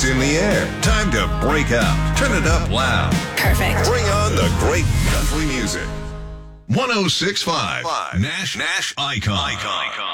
It's in the air. Time to break out. Turn it up loud. Perfect. Bring on the great country music. 106.5 Nash Icon.